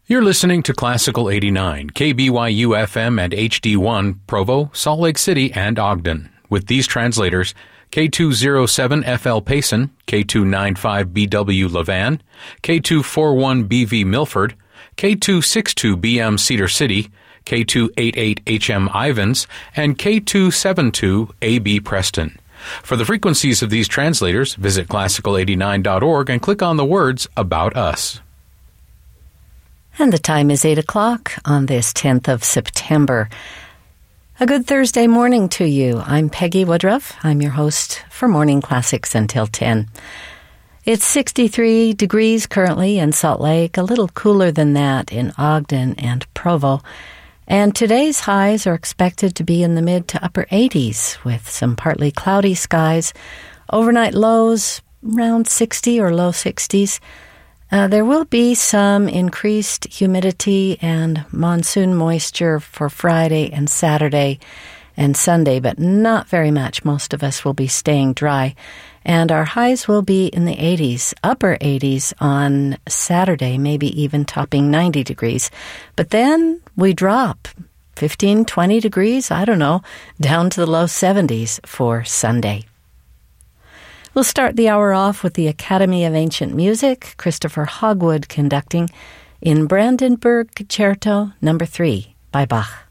You're listening to Classical 89, KBYU FM and HD1, Provo, Salt Lake City, and Ogden. With these translators, K207FL Payson, K295BW Levan, K241BV Milford, K262BM Cedar City, K288HM Ivans, and K272AB Preston. For the frequencies of these translators, visit classical89.org and click on the words About Us. And the time is 8 o'clock on this 10th of September. A good Thursday morning to you. I'm Peggy Woodruff. I'm your host for Morning Classics until 10. It's 63 degrees currently in Salt Lake, a little cooler than that in Ogden and Provo. And today's highs are expected to be in the mid to upper 80s with some partly cloudy skies. Overnight lows around 60 or low 60s. There will be some increased humidity and monsoon moisture for Friday and Saturday and Sunday, but not very much. Most of us will be staying dry. And our highs will be in the 80s, upper 80s on Saturday, maybe even topping 90 degrees. But then we drop 15, 20 degrees, I don't know, down to the low 70s for Sunday. We'll start the hour off with the Academy of Ancient Music, Christopher Hogwood conducting in Brandenburg Concerto No. 3 by Bach.